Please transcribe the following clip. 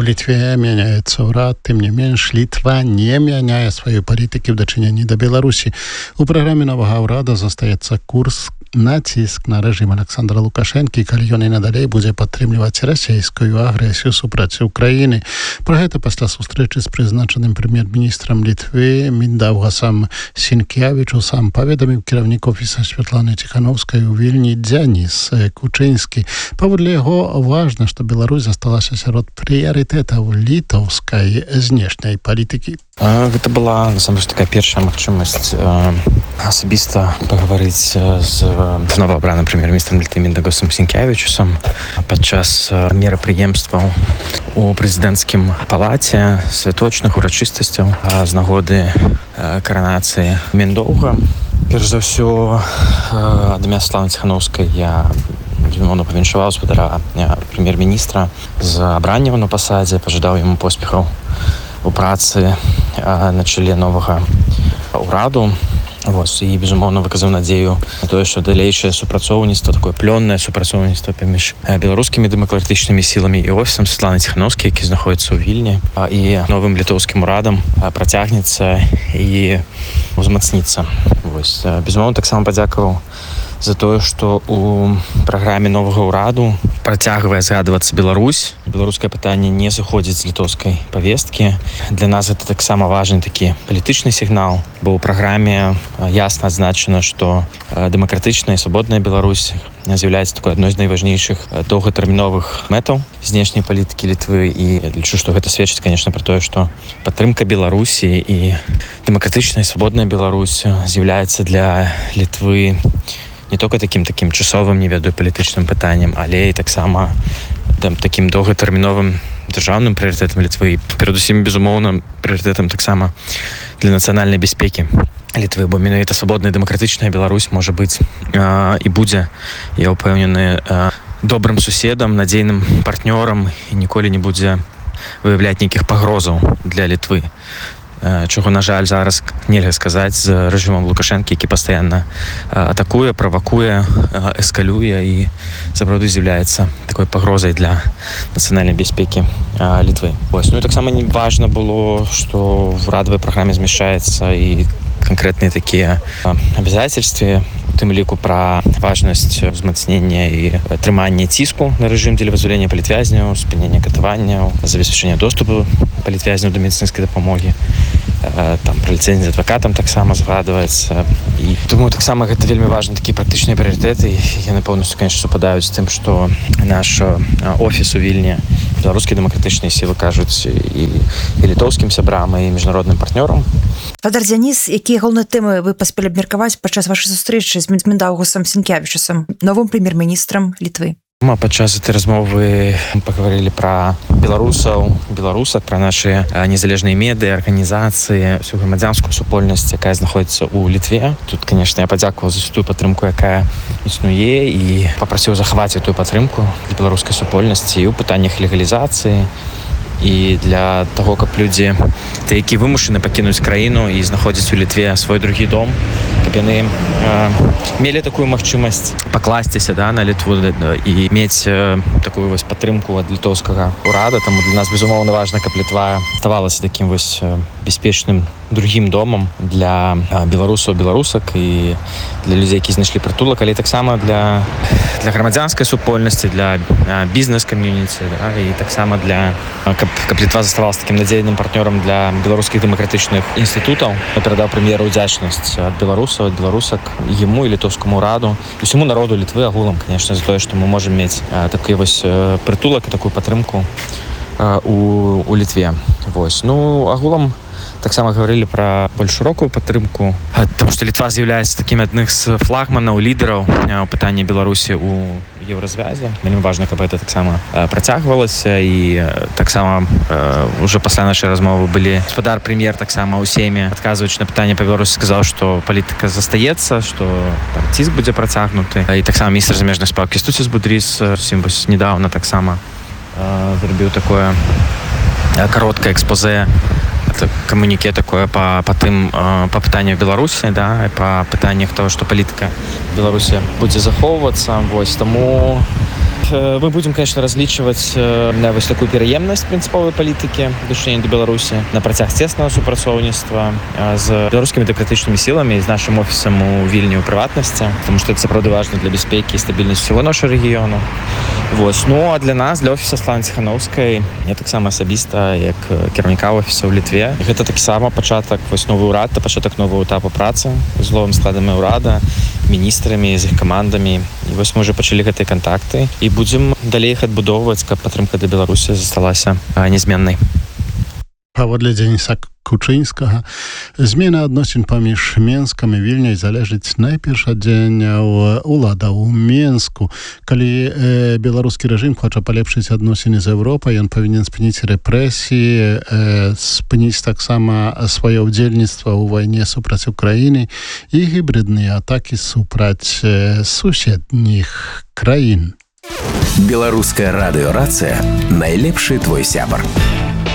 Литве мяняецца ўрад, тым не менш Літва не мяняе сваёй палітыкі ў дачыненні да Беларусі. У праграме новага ўрада застаецца курс націск на рэжым Александра Лукашэнкі, калі ён і надалей будзе падтрымліваць расійскую агрэсію супраць Украіны. Пра гэта пасля сустрэчы з прызначаным прэм'ер-міністрам Літвы Миндаугасам Сінкевічусам паведаміў кіраўнік офіса Святланы Ціхановскай у Вільні Дзяніс Кучынскі. Паводле яго важна, што Беларусь засталася сярод прыярытэтаў літоўскай знешняй палітыкі. Гэта была насамрэч такая першая магчымасць асабіста пагаварыць з новаабраным прэм'ер-міністрам Літвы Миндаугасам Сінкевічусам падчас мерапрыемстваў у прэзідэнцкім палаце, святочных урачыстасцяў з нагоды каранацыі Миндауга. Перш за ўсё, ад імя Святланы Ціхановскай я безумоўна павіншаваў гаспадара прэм'ер-міністра з абраннем на пасадзе, пажадаў яму поспехаў у працы на чале новага ўраду. І, безумоўна, выказаў надзею на тое, што далейшае супрацоўніцтва, такое плённае супрацоўніцтва паміж беларускімі дэмакратычнымі сіламі і офісам Святланы Ціхановскай, які знаходзіцца ў Вільні, і новым літоўскім урадам працягнецца і узмацніцца. Безумоўна, таксама падзякаваў за тое, што у праграме новага ўраду працягвае згадвацца Беларусь. Беларускае пытанне не сыходзіць з літоўскай павесткі. Для нас гэта таксама важны такі палітычны сігнал, бо ў праграме ясна адзначана, што дэмакратычная і свабодная Беларусь з'яўляецца такой адной з найважнейшых доўгатэрміновых мэтаў знешняй палітыкі Літвы. І лічу, што гэта сведчыць, канешне, пра тое, што падтрымка Беларусі і дэмакратычная і свабодная Беларусь з'яўляецца для Літвы не толькі такім часовым, не ведаю, палітычным пытаннем, але і таксама такім доўгатэрміновым дзяржаўным прыярытэтам Літвы. Перадусім, безумоўна, прыярытэтам таксама для нацыянальнай бяспекі Літвы, бо менавіта свабодная дэмакратычная Беларусь можа быць і будзе, я ўпэўнены, добрым суседам, надзейным партнёрам і ніколі не будзе выяўляць нейкіх пагрозаў для Літвы. Чого, на жаль, зараз нельга сказаць з рэжымам Лукашэнкі, які пастаянна атакуе, правакуе, эскалюе і сапраўды з'яўляецца такой пагрозай для нацыянальнай бяспекі Літвы. Ну і таксама важна было, што в урадавай праграме змяшчаецца і канкрэтныя такія абавязацельствы, у тым ліку пра важнасць узмацнення і трымання ціску на рэжым дзеля вызвалення палітвязняў, спынення катаванняў, забеспячэння доступу палітвязняў да медыцынскай дапамогі. Там пра ліцэнзію адвакатам таксама згадваецца. І тому таксама гэта вельмі важны такі практычныя прыярытэты. Яны поўнасцю, конечно, супадаюць з тым, што наш офіс у Вільні, беларускія дэмакратычныя сілы кажуць і літоўскім сябрам, і міжнародным партнёрам. Спадар Дзяніс, якія галоўныя тэмы вы паспелі абмеркаваць падчас вашай сустрэчы з Миндаугасам Сінкевічусам, новым прэм'ер-міністрам Літвы? Падчас гэтай размовы пагаварылі пра беларусаў, беларусак, пра нашы незалежныя медыі, арганізацыі, всю грамадзянскую супольнасць, якая знаходзіцца ў Літве. Тут, конечно, я падзякаваў за тую падтрымку, якая існуе, і папрасіў захаваць тую падтрымку для беларускай супольнасці і ў пытаннях легалізацыі, і для таго, каб людзі, якія вымушаны пакінуць краіну і знаходзяць у Літве свой другі дом, каб яны мелі такую магчымасць пакласціся на Літву і мець такую падтрымку ад літоўскага ўрада. Таму для нас, безумоўна, важна, каб Літва ставалася такім бяспечным другім домам для беларусаў, беларусак і для людзей, які знайшлі прытулак, але таксама для грамадзянскай супольнасці, для бізнес-камьюніці, і таксама каб Літва заставалася такім надзейным партнёрам для беларускіх дэмакратычных інстытутаў. Я перадаў прэм'еру ўдзячнасць ад беларусаў, ад беларусак, яму і літоўскаму ўраду, усяму народу Літвы агулам, конечно, за тое, што мы можам мець такі прытулак і такую падтрымку у Літве. Ну, агулам таксама гаварылі пра больш шырокую падтрымку, таму што Літва з'яўляецца такім адных з флагманаў, лідараў у пытанні Беларусі ў еўразвязе. Вельмі важна, каб гэта таксама працягвалася, і таксама ўжо пасля нашай размовы былі гаспадар прэм'ер таксама ў сейме, адказваючы на пытанне па Беларусі, сказаў, што палітыка застаецца, што ціск будзе працягнуты. І таксама міністр замежных спраў Кястуціс Будрис недавно таксама зрабіў такое кароткае экспозе, камуніке такое па пытаннях Беларусі, па пытаннях того, што палітыка Беларусі будзе захоўвацца. Таму мы будем, конечно, разлічваць на вось такую пераемнасць прынцыповай палітыкі дачынення да Беларусі на працяг цеснага супрацоўніцтва з беларускімі дэмакратычнымі сіламі і з нашым офісам у Вільні ў прыватнасці, тому што це сапраўды важна для бяспекі і стабільнасці ўсяго нашага рэгіёну. Вось. Ну, а для нас, для офіса Славы Ціханаўскай, я таксама асабіста, як кіраўніка офіса ў Літве, гэта таксама пачатак, вось новы ўрад, пачатак нового этапу працы з новым складам ўрада, міністрамі, з іх камандамі. І вось мы ўжо пачалі гэтыя кантакты і будзем далей іх адбудоўваць, каб падтрымка да Беларусі засталася нязменнай. Паводле Дзениса Кучынскага, змена адносін паміж Менскам і Вільняй залежыць найперш ад дзеянняў уладаў у Менску. Калі беларускі рэжым хоча палепшыць адносіны з Еўропай, ён павінен спыніць рэпрэсіі, спыніць таксама сваё ўдзельніцтва ў вайне супраць Украіны і гібридныя атакі супраць суседніх краін. Беларуская радыёрацыя — найлепшы твой сябар.